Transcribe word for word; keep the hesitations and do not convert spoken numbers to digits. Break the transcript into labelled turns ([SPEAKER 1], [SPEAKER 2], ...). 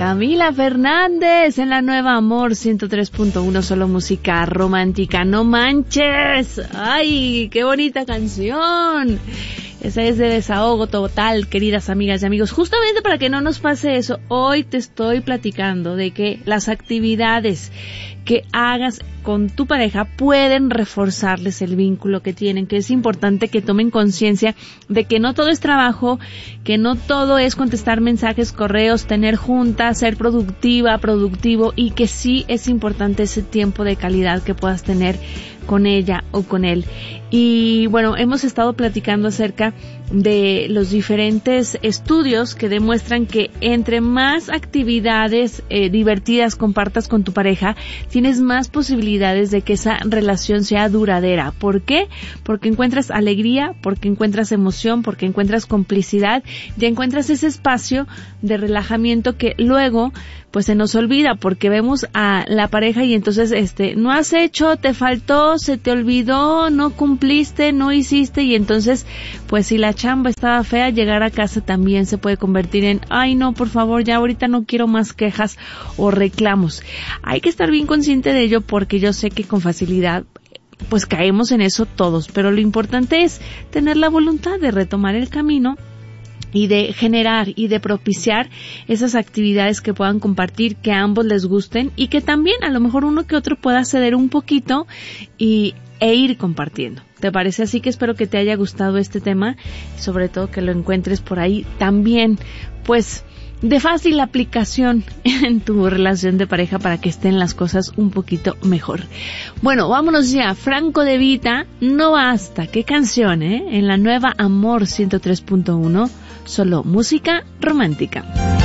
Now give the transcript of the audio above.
[SPEAKER 1] Camila Fernández en la nueva Amor ciento tres punto uno, solo música romántica. No manches. Ay, qué bonita canción. Esa es de desahogo total, queridas amigas y amigos. Justamente para que no nos pase eso, hoy te estoy platicando de que las actividades que hagas con tu pareja pueden reforzarles el vínculo que tienen, que es importante que tomen conciencia de que no todo es trabajo, que no todo es contestar mensajes, correos, tener juntas, ser productiva, productivo, y que sí es importante ese tiempo de calidad que puedas tener con ella o con él. Y bueno, hemos estado platicando acerca de los diferentes estudios que demuestran que entre más actividades eh, divertidas compartas con tu pareja, tienes más posibilidades de que esa relación sea duradera. ¿Por qué? Porque encuentras alegría, porque encuentras emoción, porque encuentras complicidad, ya encuentras ese espacio de relajamiento que luego pues se nos olvida, porque vemos a la pareja y entonces este no has hecho, te faltó, se te olvidó, no cumpliste, no hiciste, y entonces pues si la chamba estaba fea, llegar a casa también se puede convertir en ay no, por favor, ya ahorita no quiero más quejas o reclamos. Hay que estar bien consciente de ello, porque yo sé que con facilidad pues caemos en eso todos, pero lo importante es tener la voluntad de retomar el camino y de generar y de propiciar esas actividades que puedan compartir, que a ambos les gusten y que también a lo mejor uno que otro pueda ceder un poquito y e ir compartiendo. ¿Te parece? Así que espero que te haya gustado este tema y sobre todo que lo encuentres por ahí también, pues, de fácil aplicación en tu relación de pareja para que estén las cosas un poquito mejor. Bueno, vámonos ya. Franco De Vita, No Basta. Qué canción, ¿eh? En la nueva Amor ciento tres punto uno, solo música romántica.